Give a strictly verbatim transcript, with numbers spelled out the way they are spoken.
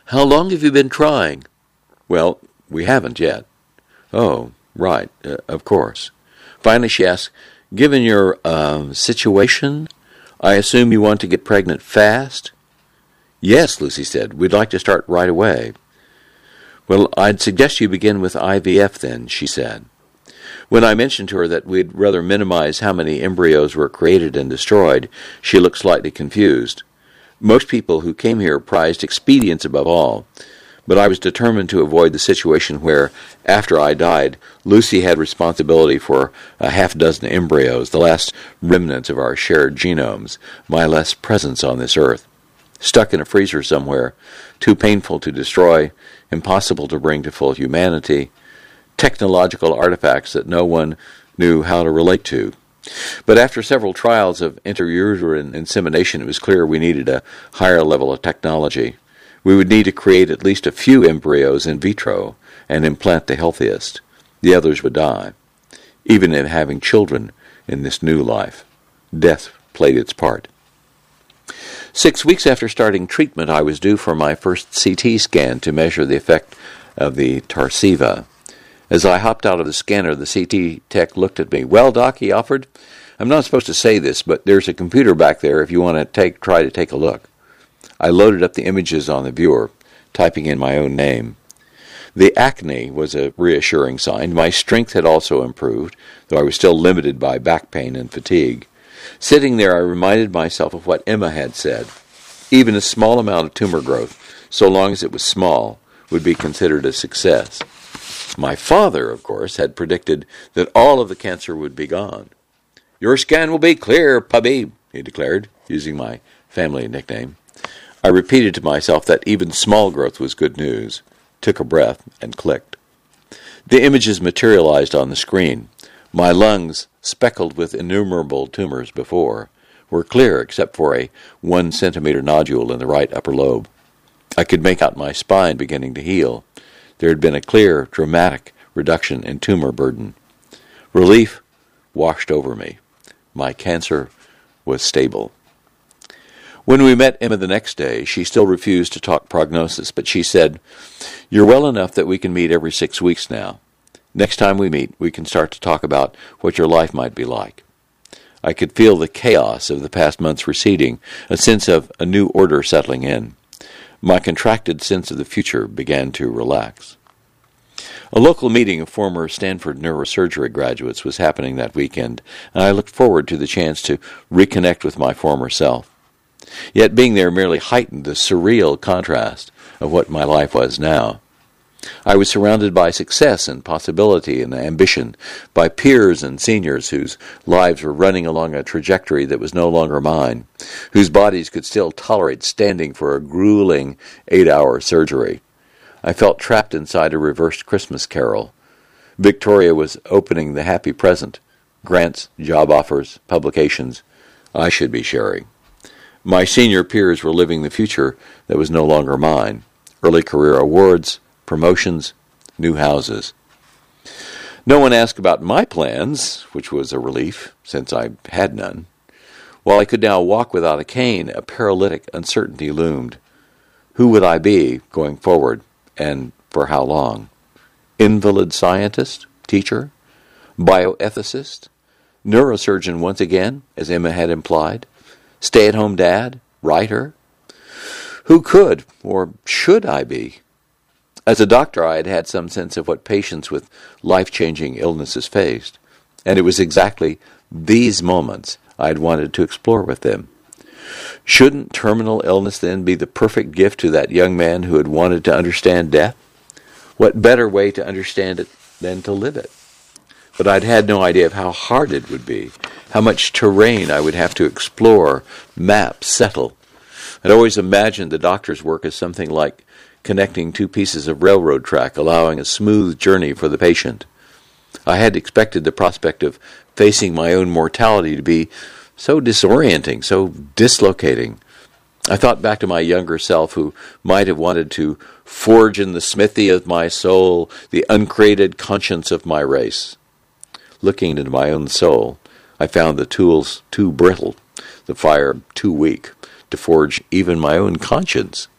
How long have you been trying? Well, we haven't yet. Oh, right, uh, of course. Finally, she asked, given your uh, situation, I assume you want to get pregnant fast? Yes, Lucy said. We'd like to start right away. Well, I'd suggest you begin with I V F then, she said. When I mentioned to her that we'd rather minimize how many embryos were created and destroyed, she looked slightly confused. Most people who came here prized expedience above all, but I was determined to avoid the situation where, after I died, Lucy had responsibility for a half dozen embryos, the last remnants of our shared genomes, my last presence on this earth. Stuck in a freezer somewhere, too painful to destroy, impossible to bring to full humanity, technological artifacts that no one knew how to relate to. But after several trials of intrauterine insemination, it was clear we needed a higher level of technology. We would need to create at least a few embryos in vitro and implant the healthiest. The others would die. Even in having children in this new life, death played its part. Six weeks after starting treatment, I was due for my first C T scan to measure the effect of the Tarceva. As I hopped out of the scanner, the C T tech looked at me. Well, Doc, he offered, I'm not supposed to say this, but there's a computer back there if you want to take try to take a look. I loaded up the images on the viewer, typing in my own name. The acne was a reassuring sign. My strength had also improved, though I was still limited by back pain and fatigue. Sitting there, I reminded myself of what Emma had said. Even a small amount of tumor growth, so long as it was small, would be considered a success. My father, of course, had predicted that all of the cancer would be gone. Your scan will be clear, puppy, he declared, using my family nickname. I repeated to myself that even small growth was good news, took a breath, and clicked. The images materialized on the screen. My lungs, speckled with innumerable tumors before, were clear except for a one-centimeter nodule in the right upper lobe. I could make out my spine beginning to heal. There had been a clear, dramatic reduction in tumor burden. Relief washed over me. My cancer was stable. When we met Emma the next day, she still refused to talk prognosis, but she said, You're well enough that we can meet every six weeks now. Next time we meet, we can start to talk about what your life might be like. I could feel the chaos of the past months receding, a sense of a new order settling in. My contracted sense of the future began to relax. A local meeting of former Stanford neurosurgery graduates was happening that weekend, and I looked forward to the chance to reconnect with my former self. Yet being there merely heightened the surreal contrast of what my life was now. I was surrounded by success and possibility and ambition, by peers and seniors whose lives were running along a trajectory that was no longer mine, whose bodies could still tolerate standing for a grueling eight-hour surgery. I felt trapped inside a reversed Christmas carol. Victoria was opening the happy present, grants, job offers, publications I should be sharing. My senior peers were living the future that was no longer mine, early career awards, promotions, new houses. No one asked about my plans, which was a relief, since I had none. While I could now walk without a cane, a paralytic uncertainty loomed. Who would I be going forward, and for how long? Invalid scientist? Teacher? Bioethicist? Neurosurgeon once again, as Emma had implied? Stay-at-home dad? Writer? Who could, or should I be? As a doctor, I had had some sense of what patients with life-changing illnesses faced, and it was exactly these moments I had wanted to explore with them. Shouldn't terminal illness then be the perfect gift to that young man who had wanted to understand death? What better way to understand it than to live it? But I'd had no idea of how hard it would be, how much terrain I would have to explore, map, settle. I'd always imagined the doctor's work as something like connecting two pieces of railroad track, allowing a smooth journey for the patient. I had expected the prospect of facing my own mortality to be so disorienting, so dislocating. I thought back to my younger self who might have wanted to forge in the smithy of my soul the uncreated conscience of my race. Looking into my own soul, I found the tools too brittle, the fire too weak, to forge even my own conscience.